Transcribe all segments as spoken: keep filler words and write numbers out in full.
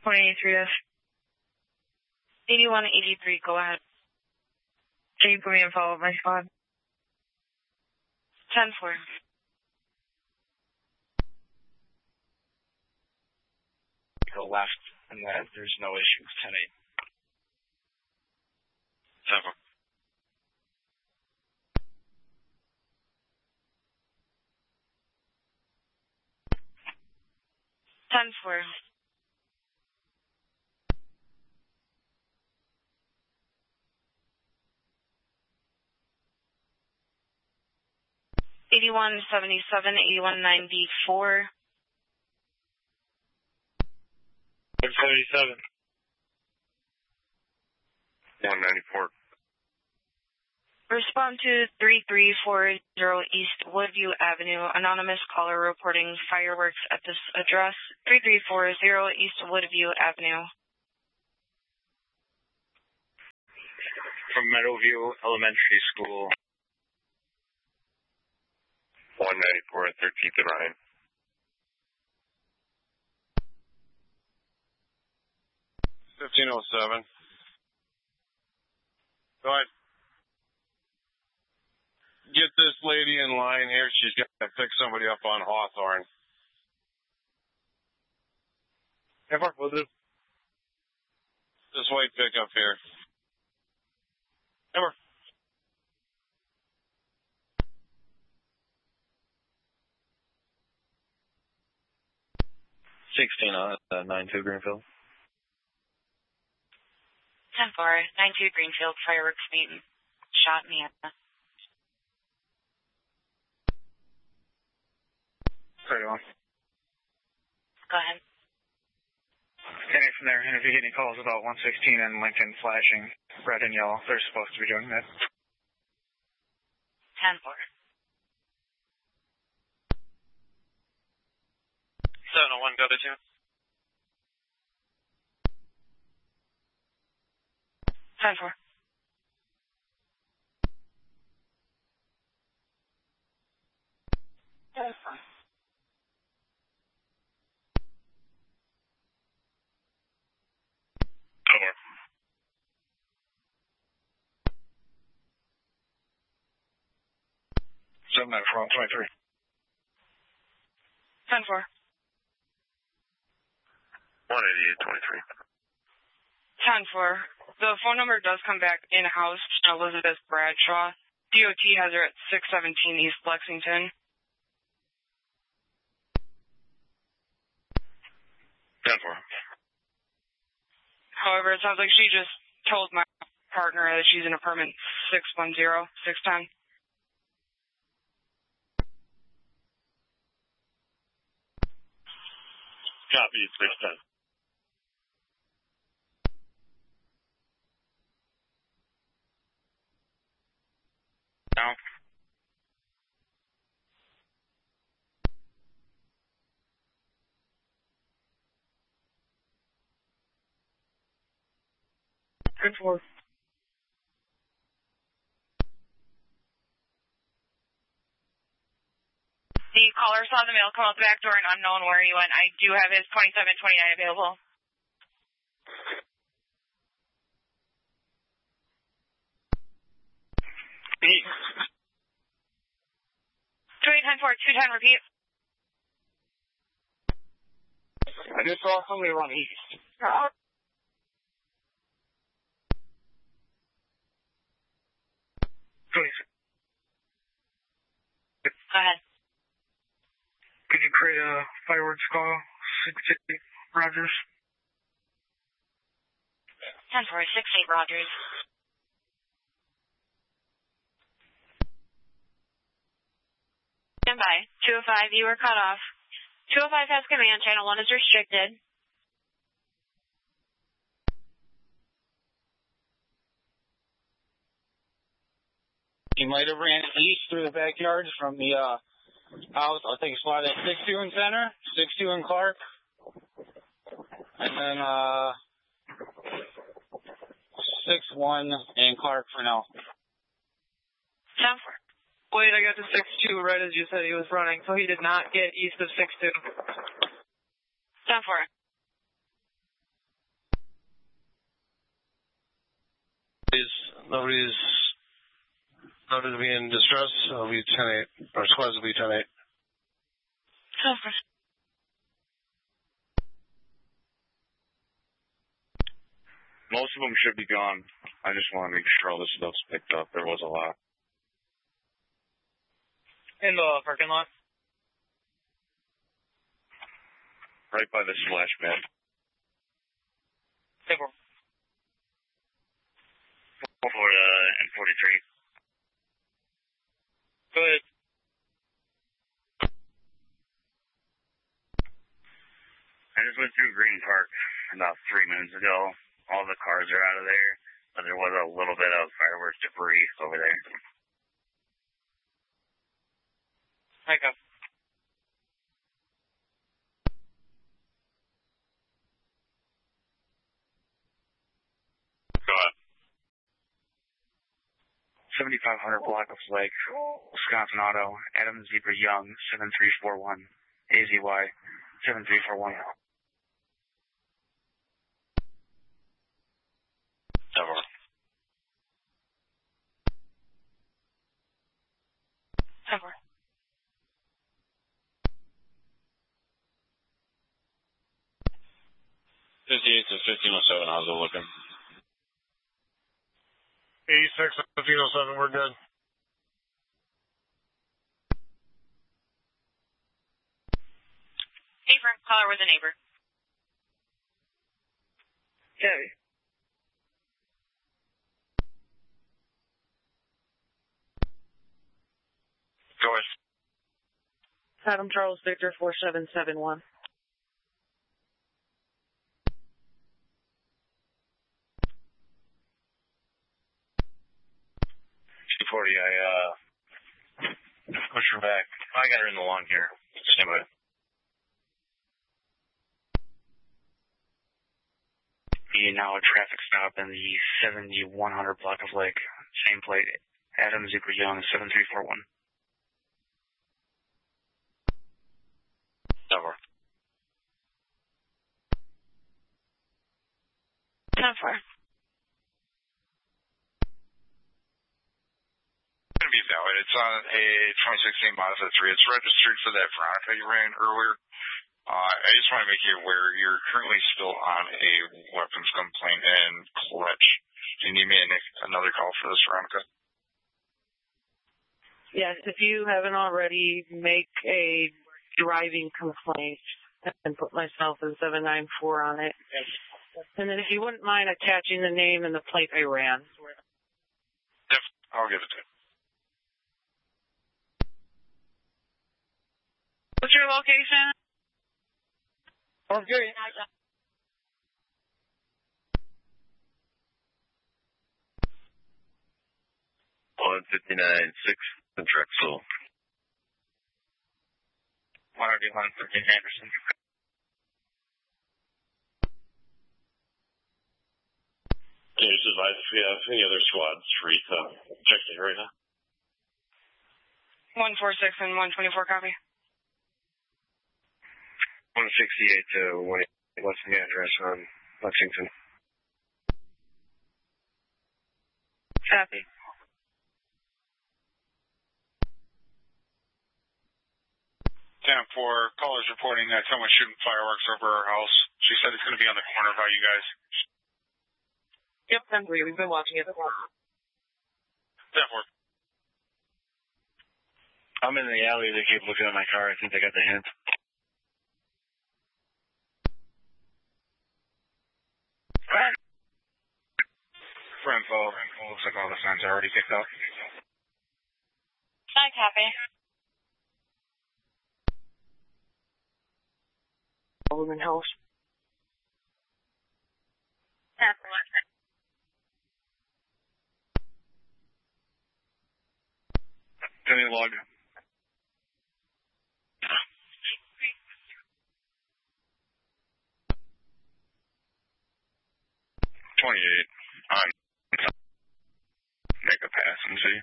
one eighty-three, eighty-one eighty-three, go ahead. Can you put me in follow-up, my squad? ten four. Go left, and that there's no issues. ten eight. ten four. ten four. eighty-one seventy-seven, eighty-one ninety-four. seventy-seven. one ninety-four. Respond to three three four zero East Woodview Avenue. Anonymous caller reporting fireworks at this address. three three four zero East Woodview Avenue. From Meadowview Elementary School. one ninety-four at thirteenth and Ryan. fifteen oh seven. Go ahead. Get this lady in line here. She's got to pick somebody up on Hawthorne. Ever? We'll do. This white pickup here. Ever. sixteen on uh, nine two Greenfield. ten four, nine two Greenfield, fireworks being shot in the area. thirty-one. Go ahead. Any from there, and if you get any calls about one sixteen and Lincoln flashing red and yellow, they're supposed to be doing that. ten four. seven oh one, go to two. ten four. ten four. Over. seven nine four, twenty-three. ten four. one eighty-eight, twenty-three. ten four. The phone number does come back in-house, Elizabeth Bradshaw. D O T has her at six seventeen East Lexington. ten four. However, it sounds like she just told my partner that she's in apartment six one zero, six ten. Copy, six ten. Now. ten four. The caller saw the mail come out the back door and unknown where he went. I do have his twenty-seven twenty-nine available. two eight ten four, two ten, repeat. I just saw somebody run east. Uh, Go ahead. Could you create a fireworks call? six eight Rogers. ten four, six eight Rogers. Stand by. two oh five, you were cut off. two oh five has command. Channel one is restricted. He might have ran east through the backyard from the uh, house. I think spotted six two in center, six two in Clark, and then uh, six one in Clark for now. ten four. Wait, I got the six two right as you said he was running, so he did not get east of six two. ten four. nobody's, nobody's, nobody's being distressed. It'll be ten eight. Our squads will be ten eight. Over. Most of them should be gone. I just want to make sure all this stuff's picked up. There was a lot. In the parking lot? Right by the splash pad. Table. For uh, N forty-three. Go ahead. I just went through Green Park about three minutes ago. All the cars are out of there, but there was a little bit of fireworks debris over there. Hike up. Go ahead. seventy-five hundred Block of Lake, Wisconsin Auto, Adam Zebra Young, seven three four one, A Z Y, seven three four one. Over. Over. fifty-eight to fifteen oh seven, how's it looking? eighty-six to fifteen oh seven, we're good. Neighbor, caller with a neighbor. Heavy. Go ahead. Adam Charles Victor four seven seven one. two forty, I, uh, push her back. I got her in the lawn here. Stand by. Be now a traffic stop in the seventy-one hundred Block of Lake. Same plate. Adam Zebra Young, seven three four one. Over. Over. Going to be valid. It's on a twenty sixteen Mazda three. It's registered for that Veronica you ran earlier. Uh, I just want to make you aware you're currently still on a weapons complaint and clutch. Do you need me another call for this, Veronica? Yes, if you haven't already, make a driving complaint and put myself in seven nine four on it. And then if you wouldn't mind attaching the name and the plate I ran. Yep, I'll give it to you. What's your location? Okay. one fifty-nine six in Drexel. one ninety-one thirteen Anderson. Can you advise if we have any other squads free to check the area? one forty-six and one twenty-four, copy. one sixty-eight to one eighty. What's the address on Lexington? Copy. ten four, callers reporting that someone's shooting fireworks over our house. She said it's going to be on the corner by you guys. Yep, ten three. We've been watching it. ten four. I'm in the alley. They keep looking at my car. I think they got the hint. For info, looks like all the signs are already picked up. I copy. Woman house. Absolutely. Can you log? twenty-eight on make a pass and see.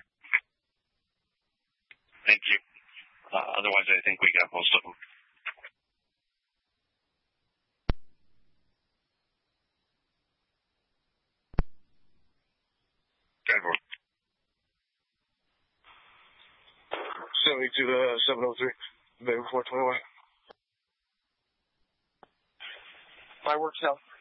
Thank you. Uh, otherwise, I think we got most of them. ten four. seventy-two to seven oh three, Bay four twenty-one. Fireworks out.